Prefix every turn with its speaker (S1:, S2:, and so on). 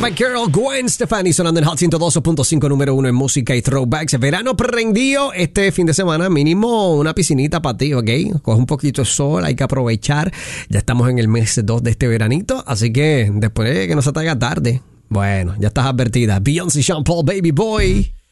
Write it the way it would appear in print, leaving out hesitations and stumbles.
S1: Throwback Girl, Gwen Stefani sonando en Hot 102.5, número 1 en música y throwbacks. Verano prendido este fin de semana, mínimo una piscinita para ti, ¿ok? Coge un poquito de sol, hay que aprovechar. Ya estamos en el mes 2 de este veranito, así que después de que no se te haga tarde, bueno, ya estás advertida. Beyoncé, Sean Paul, Baby Boy.